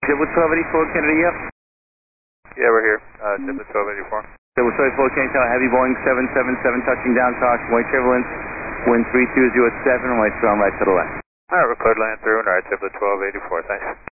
Civil 1284, Kennedy, yep. Yeah, we're here. Civil 1284. Civil 1284, Kennedy, heavy Boeing 777 touching down, caution, weight turbulence, wind 3207, right to the left. Alright, we're cleared land through and alright, Civil 1284, thanks.